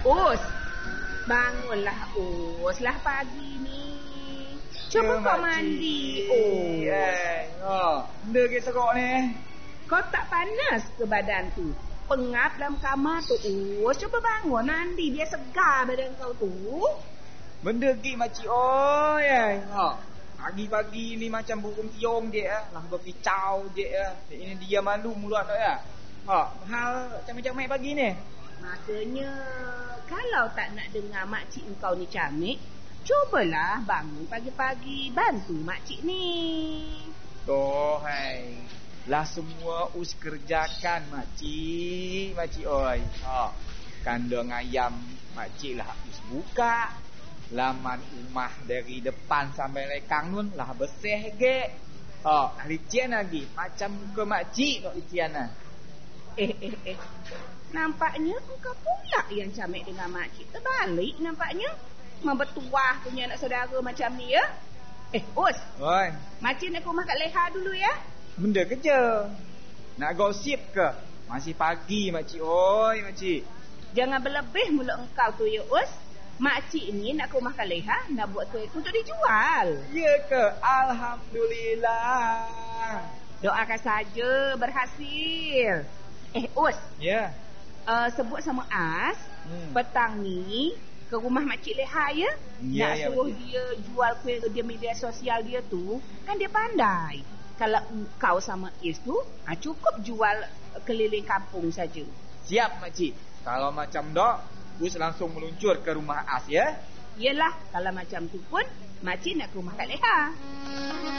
Us, bangunlah Us lah pagi ni. Cuba kau mandi Us. Benda ke teruk ni? Kau tak panas ke badan tu? Pengap dalam kamar tu Us. Cuba bangun mandi biar segar badan kau tu. Benda ke makcik oi. Pagi-pagi ni macam burung tiung je lah berkicau je Ini dia malu mulut tak ya. Hal camik-camik pagi ni. Makanya kalau tak nak dengar makcik kau ni camik, cubalah bangun pagi-pagi bantu makcik ni. Hai. Lah semua us kerjakan makcik oi. Kandang ayam makcik lah us buka. Laman rumah dari depan sampai lekang nun lah bersih ge. Licin lagi macam muka makcik kok licin lah. Nampaknya engkau pula yang camik dengan makcik. Terbalik nampaknya. Membetuah punya anak saudara macam ni ya. Us. Oi. Makcik nak ke rumah Kak Leha dulu ya. Benda kerja. Nak gosip ke? Masih pagi makcik oi makcik. Jangan berlebih mulut engkau tu ya Us. Makcik ni nak ke rumah Kak Leha nak buat kuih untuk dijual. Ya ke? Alhamdulillah. Doakan saja berhasil. Us. Ya. Sebut sama As petang ni ke rumah Makcik Leha ya. Nak suruh dia jual kuih di media sosial dia tu. Kan dia pandai. Kalau kau sama Is tu cukup jual keliling kampung saja. Siap makcik. Kalau macam dok Us langsung meluncur ke rumah As ya. Yelah, kalau macam tu pun makcik nak ke rumah Kak Leha.